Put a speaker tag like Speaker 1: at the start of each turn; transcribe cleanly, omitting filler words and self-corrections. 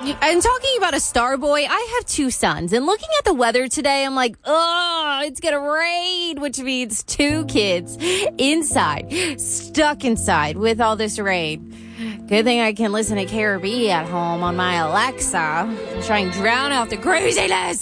Speaker 1: And talking about a star boy, I have two sons. And looking at the weather today, I'm like, oh, it's going to rain, which means two kids inside, stuck inside with all this rain. Good thing I can listen to KRB at home on my Alexa and try and drown out the craziness.